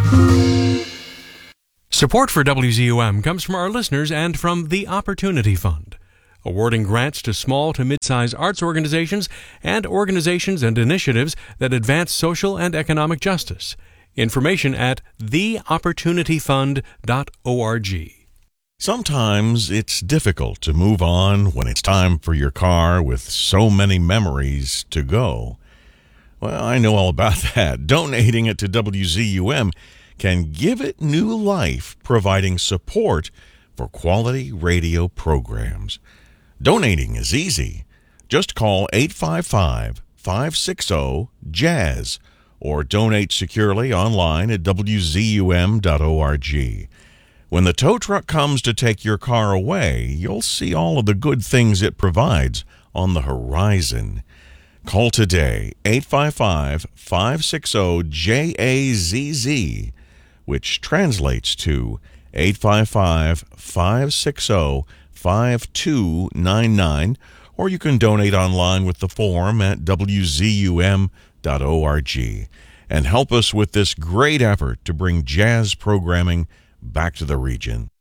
Support for WZUM comes from our listeners and from the Opportunity Fund, awarding grants to small to mid-size arts organizations and initiatives that advance social and economic justice. Information at theopportunityfund.org. Sometimes it's difficult to move on when it's time for your car with so many memories to go. Well, I know all about that. Donating it to WZUM can give it new life, providing support for quality radio programs. Donating is easy. Just call 855-560-JAZZ or donate securely online at WZUM.org. When the tow truck comes to take your car away, you'll see all of the good things it provides on the horizon. Call today, 855-560-JAZZ, which translates to 855-560-5299, or you can donate online with the form at WZUM.org and help us with this great effort to bring jazz programming back to the region.